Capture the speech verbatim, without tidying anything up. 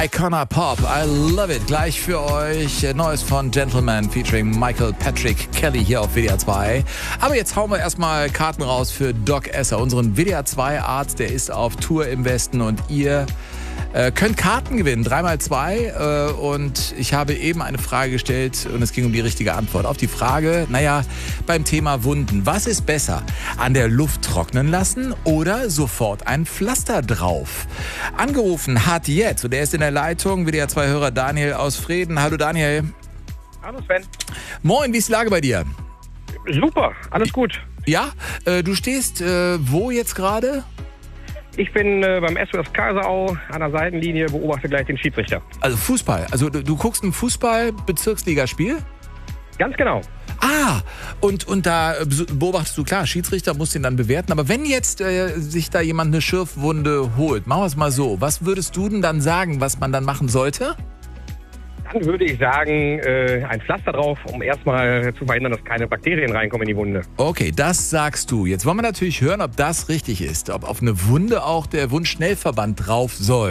Icona Pop, I love it. Gleich für euch Neues von Gentleman featuring Michael Patrick Kelly hier auf W D R zwei. Aber jetzt hauen wir erstmal Karten raus für Doc Esser, unseren W D R zwei Arzt. Der ist auf Tour im Westen und ihr äh, könnt Karten gewinnen. drei mal zwei. Äh, und ich habe eben eine Frage gestellt und es ging um die richtige Antwort. Auf die Frage, naja, beim Thema Wunden. Was ist besser? An der Luft trocknen lassen oder sofort ein Pflaster drauf? Angerufen hat jetzt, und der ist in der Leitung, W D R zwei Hörer Daniel aus Vreden. Hallo Daniel. Hallo Sven. Moin, wie ist die Lage bei dir? Super, alles gut. Ja, äh, du stehst äh, wo jetzt gerade? Ich bin äh, beim S U S Kaiserau an der Seitenlinie, beobachte gleich den Schiedsrichter. Also Fußball. Also du, du guckst ein Fußball-Bezirksligaspiel? Ganz genau. Ah, und, und da beobachtest du, klar, Schiedsrichter muss den dann bewerten. Aber wenn jetzt äh, sich da jemand eine Schürfwunde holt, machen wir es mal so. Was würdest du denn dann sagen, was man dann machen sollte? Dann würde ich sagen, äh, ein Pflaster drauf, um erstmal zu verhindern, dass keine Bakterien reinkommen in die Wunde. Okay, das sagst du. Jetzt wollen wir natürlich hören, ob das richtig ist. Ob auf eine Wunde auch der Wundschnellverband drauf soll.